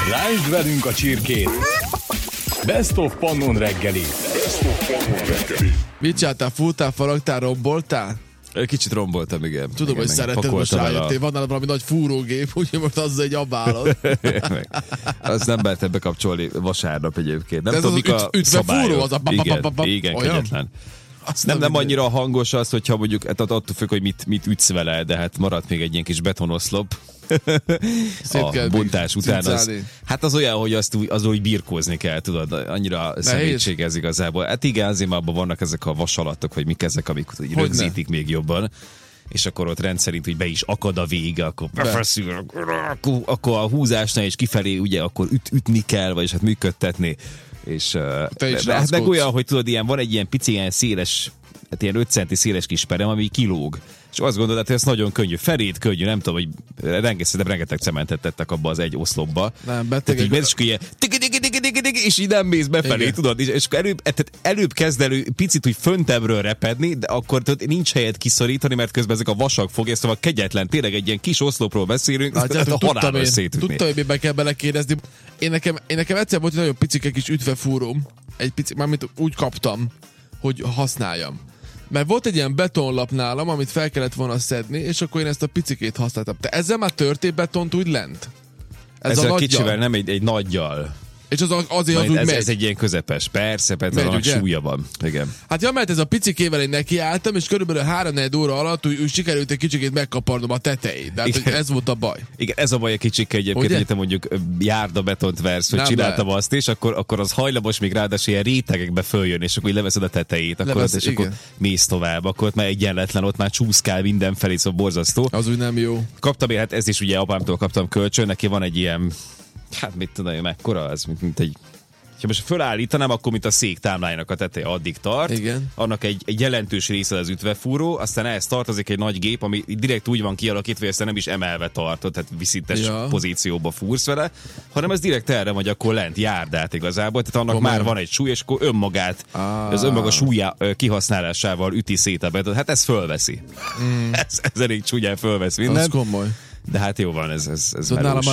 Rásd velünk a csirkét! Best of Pannon reggeli. Mit csináltál? Fultál, faragtál, romboltál? Kicsit romboltam, igen. Tudom, hogy szereted, most rájöttél. Van nálad valami nagy fúrógép, úgyhogy most azzal egy abálod. Azt nem lehetett bekapcsolni vasárnap egyébként. Nem ez tudom, az mik a ütvefúró, az a igen, kegyetlen. Nem annyira hangos az, hogyha mondjuk attól függ, hogy mit ütsz vele, de hát maradt még egy ilyen kis betonoszlop. A bontás után hát az olyan, hogy az úgy birkózni kell, tudod, annyira szemétség ez igazából. Hát igen, azért már abban vannak ezek a vasalatok, hogy mik ezek, amik rögzítik még jobban, és akkor ott rendszerint úgy be is akad a vége, akkor befeszül, akkor a húzásnál és kifelé ugye akkor ütni kell, vagyis hát működtetni. És hát meg olyan, hogy tudod, van egy ilyen pici, ilyen széles, hát ilyen 5 centi széles kis perem, ami kilóg. És azt gondolod, hogy ez nagyon könnyű. Felét könnyű, nem tudom, hogy rengeteg cementet tettek abba az egy oszlopba. Nem, betegek. Tehát így ilyen és így nem mész befelé, igen. Tudod? És akkor előbb kezd elő picit úgy föntebbről repedni, de akkor tudod, nincs helyet kiszorítani, mert közben ezek a vasak fogja, szóval kegyetlen, tényleg egy ilyen kis oszlopról beszélünk, a halálra szétütni. Tudtam, hogy miben kell belekérdezni. Én nekem egyszer volt egy nagyon picike kis ütvefúróm, mármint úgy kaptam, hogy használjam. Mert volt egy ilyen betonlap nálam, amit fel kellett volna szedni, és akkor én ezt a picikét használtam. Te ezzel már törtél betont úgy lent? Ezzel a kicsivel, nem egy nagyjal. És azért az úgy megy. Ez egy ilyen közepes, persze, a nagy súlya van. Igen. Hát mert ez a picikével én nekiálltam, és körülbelül 3-4 óra alatt úgy sikerült egy kicsikét megkaparnom a tetejét. De hát, ez volt a baj. Igen, ez a baj a kicsike egyébként, hogy te mondjuk járdabetont versz, hogy csináltam azt, és akkor az hajlamos még ráadásul ilyen rétegekbe följön, és akkor így leveszed a tetejét, akkor mész tovább, akkor ott már egyenletlen, ott már csúszkál mindenfelé, szóval borzasztó. Az úgy nem jó. Kaptam én, hát ezt is ugye apámtól kaptam kölcsön, neki van egy ilyen, hát mit tudom, mekkora az, mint egy... Ha most fölállítanám, akkor mint a szék támlájának a teteje addig tart. Igen. Annak egy jelentős része az ütvefúró, aztán ehhez tartozik egy nagy gép, ami direkt úgy van kialakítva, hogy aztán nem is emelve tartod, tehát viszintes pozícióba fúrsz vele, hanem ez direkt erre megy akkor lent, járdát igazából, tehát annak már van egy súly, és akkor önmagát, az önmaga súlya kihasználásával üti szét a betont. Hát ez fölveszi. Ez elég csúnyán fölvesz mindent. Az komoly. De hát jó van, ez nálam